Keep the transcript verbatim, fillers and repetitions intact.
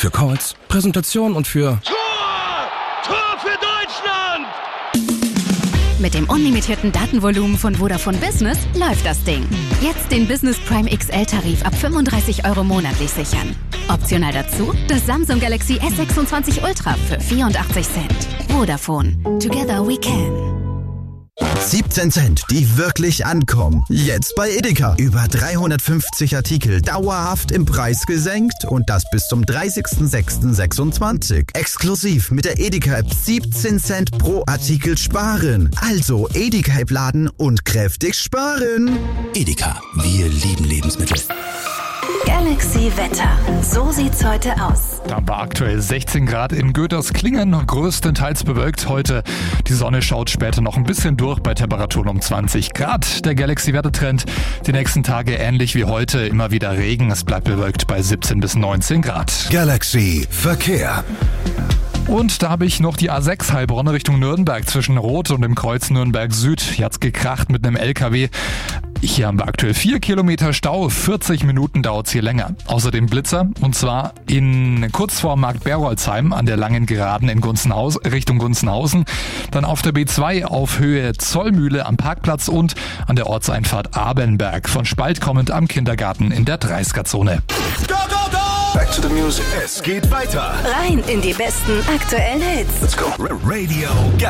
für Calls, Präsentation und für... Tor! Tor für Deutschland! Mit dem unlimitierten Datenvolumen von Vodafone Business läuft das Ding. Jetzt den Business Prime X L-Tarif ab fünfunddreißig Euro monatlich sichern. Optional dazu das Samsung Galaxy S sechsundzwanzig Ultra für vierundachtzig Cent. Vodafone. Together we can. siebzehn Cent, die wirklich ankommen. Jetzt bei Edeka. Über dreihundertfünfzig Artikel dauerhaft im Preis gesenkt und das bis zum dreißigsten sechsten sechsundzwanzig. Exklusiv mit der Edeka-App siebzehn Cent pro Artikel sparen. Also Edeka-App laden und kräftig sparen. Edeka, wir lieben Lebensmittel. Galaxy Wetter. So sieht's heute aus. Da war aktuell sechzehn Grad in Götersklingen, größtenteils bewölkt heute. Die Sonne schaut später noch ein bisschen durch bei Temperaturen um zwanzig Grad. Der Galaxy-Wettertrend die nächsten Tage ähnlich wie heute, immer wieder Regen. Es bleibt bewölkt bei siebzehn bis neunzehn Grad. Galaxy Verkehr. Und da habe ich noch die A sechs Heilbronn Richtung Nürnberg zwischen Rot und dem Kreuz Nürnberg Süd. Hier hat's gekracht mit einem L K W. Hier haben wir aktuell vier Kilometer Stau, vierzig Minuten dauert's hier länger. Außerdem Blitzer, und zwar in kurz vor Markt Berolzheim an der langen Geraden in Gunzenhausen, Richtung Gunzenhausen. Dann auf der B zwei auf Höhe Zollmühle am Parkplatz und an der Ortseinfahrt Abenberg. Von Spalt kommend am Kindergarten in der dreißiger-Zone. Go, go, go! Back to the music. Es geht weiter. Rein in die besten aktuellen Hits. Let's go. Radio